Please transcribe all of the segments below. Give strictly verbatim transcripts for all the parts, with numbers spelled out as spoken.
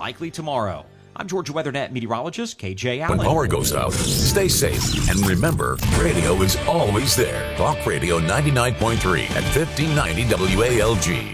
likely tomorrow. I'm Georgia WeatherNet meteorologist K J Allen. When power goes out, stay safe. And remember, radio is always there. Talk Radio ninety-nine point three and fifteen ninety W A L G.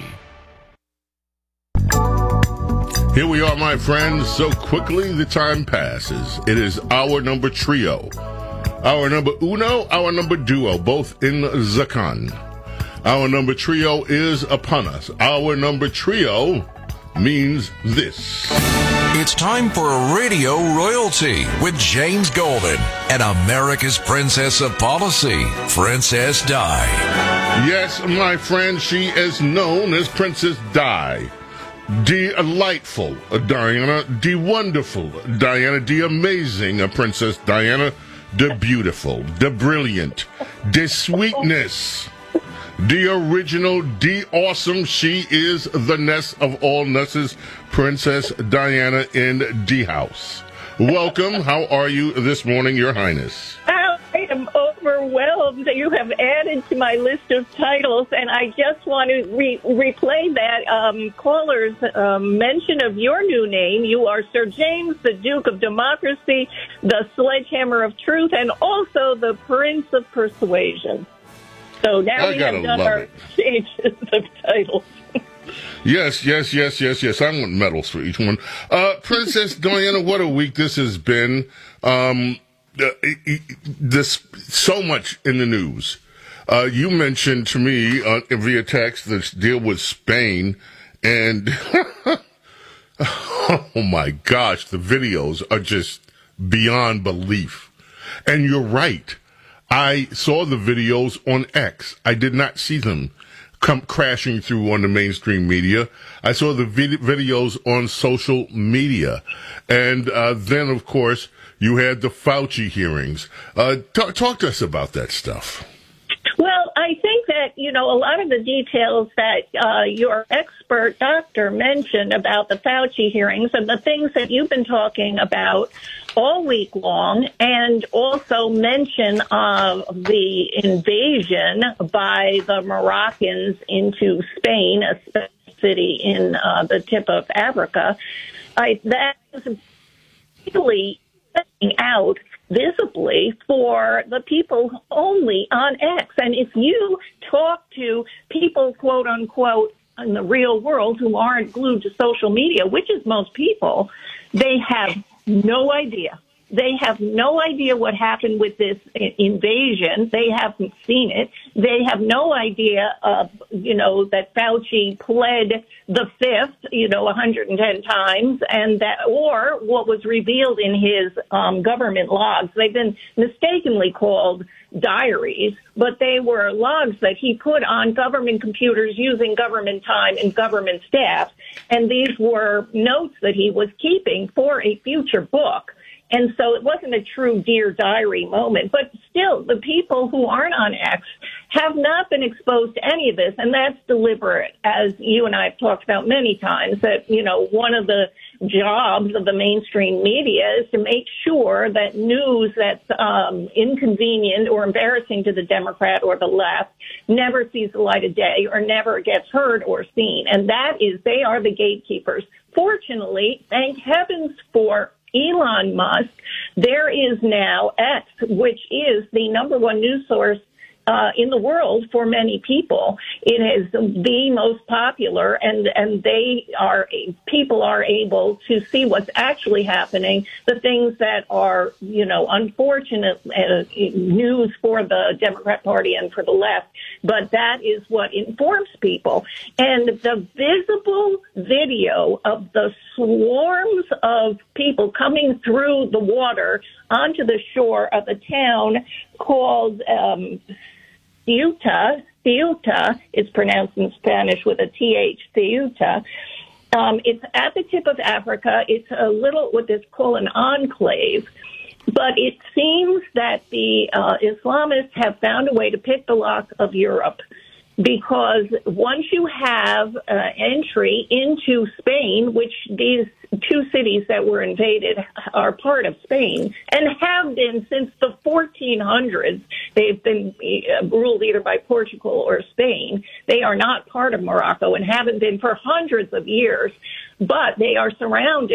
Here we are, my friends. So quickly the time passes. It is our number trio. Our number uno, our number duo, both in Zakan. Our number trio is upon us. Our number trio means this. It's time for Radio Royalty with James Golden and America's Princess of Policy, Princess Di. Yes, my friend, she is known as Princess Di. Delightful Diana, de wonderful Diana, de amazing Princess Diana, de beautiful, de brilliant, de sweetness, de original, de awesome. She is the ness of all nesses, Princess Diana in D house. Welcome. How are you this morning, Your Highness? I am overwhelmed. You have added to my list of titles, and I just want to re- replay that um, caller's um, mention of your new name. You are Sir James, the Duke of Democracy, the Sledgehammer of Truth, and also the Prince of Persuasion. So now I we have done our it. changes of titles. Yes, yes, yes, yes, yes. I want medals for each one. Uh, Princess Diana, what a week this has been. Um, uh, this so much in the news. Uh, you mentioned to me uh, via text this deal with Spain, and oh my gosh, the videos are just beyond belief. And you're right. I saw the videos on X. I did not see them come crashing through on the mainstream media. I saw the vid- videos on social media. And uh, then, of course, you had the Fauci hearings. Uh, t- talk to us about that stuff. Well, I think that, you know, a lot of the details that uh, your expert doctor mentioned about the Fauci hearings and the things that you've been talking about all week long, and also mention of the invasion by the Moroccans into Spain, a city in uh, the tip of Africa, I, that is really setting out visibly for the people only on X. And if you talk to people, quote unquote, in the real world who aren't glued to social media, which is most people, they have no idea. They have no idea what happened with this invasion. They haven't seen it. They have no idea of, you know, that Fauci pled the fifth, you know, one hundred ten times, and that, or what was revealed in his um, government logs. They've been mistakenly called diaries, but they were logs that he put on government computers using government time and government staff. And these were notes that he was keeping for a future book. And so it wasn't a true Dear Diary moment. But still, the people who aren't on X have not been exposed to any of this. And that's deliberate, as you and I have talked about many times, that, you know, one of the jobs of the mainstream media is to make sure that news that's um, inconvenient or embarrassing to the Democrat or the left never sees the light of day or never gets heard or seen. And that is, they are the gatekeepers. Fortunately, thank heavens for Elon Musk, there is now X, which is the number one news source uh, in the world for many people. It is the most popular, and, and they are, people are able to see what's actually happening, the things that are, you know, unfortunate uh, news for the Democrat Party and for the left. But that is what informs people. And the visible video of the swarms of people coming through the water onto the shore of a town called um, Ceuta, Ceuta, it's pronounced in Spanish with a T H, Ceuta. Um, it's at the tip of Africa. It's a little, what is called an enclave. But it seems that the uh, Islamists have found a way to pick the lock of Europe, because once you have uh, entry into Spain, which these two cities that were invaded are part of Spain and have been since the fourteen hundreds, they've been uh, ruled either by Portugal or Spain. They are not part of Morocco and haven't been for hundreds of years, but they are surrounded